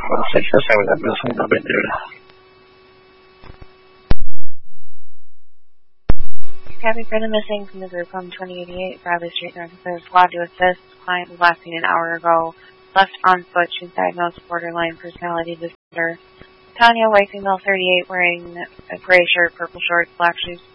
6, we got missing, no big dude. Copy for the missing from the group home 2088, Bradley Street, North of squad to assist. Client was last seen an hour ago. Left on foot, she's diagnosed borderline personality disorder. Tanya, white female, 38, wearing a gray shirt, purple shorts, black shoes.